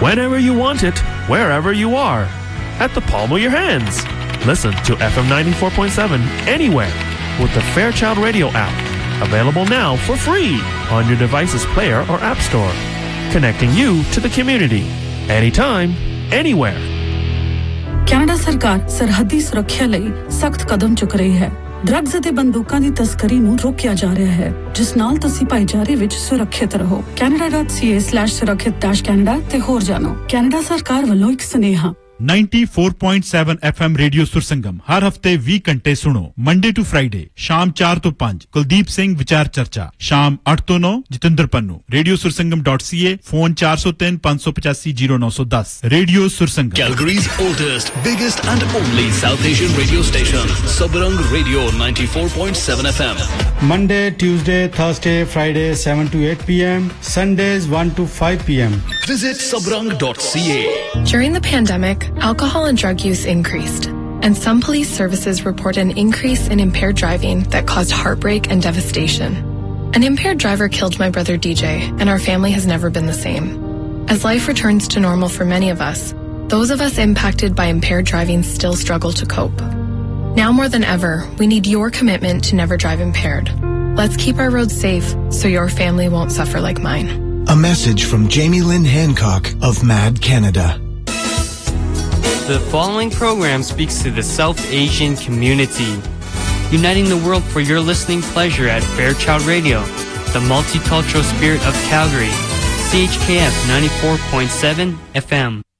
whenever you want it, wherever you are, at the palm of your hands. Listen to FM 94.7 anywhere with the Fairchild Radio app. Available now for free on your device's player or app store. Connecting you to the community. Anytime, anywhere. Canada सरकार सरहदी सुरक्षा ਲਈ सख्त कदम चुक रही है। Drugs ਅਤੇ ਬੰਦੂਕਾਂ ਦੀ ਤਸਕਰੀ ਨੂੰ ਰੋਕਿਆ ਜਾ ਰਿਹਾ ਹੈ, ਜਿਸ ਨਾਲ ਤੁਸੀਂ ਭਾਈਚਾਰੇ ਵਿੱਚ ਸੁਰੱਖਿਅਤ ਰਹੋ। canada.ca/surakshit-canada ਤੇ ਹੋਰ ਜਾਣੋ। ਕੈਨੇਡਾ ਸਰਕਾਰ ਵੱਲੋਂ ਇੱਕ ਸੁਨੇਹਾ। 94.7 FM रेडियो सुरसंगम हर हफ्ते 20 घंटे सुनो मंडे टू फ्राइडे शाम 4 to 5 कुलदीप सिंह विचार चर्चा शाम 8 to 9 Jitendra Pannu radio सुरसंगम.ca phone 403 585 0910 radio Sursangam Calgary's oldest biggest and only South Asian radio station Sabrang Radio 94.7 FM Monday Tuesday Thursday Friday 7 to 8 p.m. Sundays 1 to 5 p.m. Visit sabrang.ca During the pandemic, alcohol and drug use increased, and some police services report an increase in impaired driving that caused heartbreak and devastation. An impaired driver killed my brother DJ, and our family has never been the same. As life returns to normal for many of us, those of us impacted by impaired driving still struggle to cope. Now more than ever, we need your commitment to never drive impaired. Let's keep our roads safe so your family won't suffer like mine. A message from Jamie Lynn Hancock of MAD Canada. The following program speaks to the South Asian community, uniting the world for your listening pleasure at Fairchild Radio, the multicultural spirit of Calgary, CHKF 94.7 FM.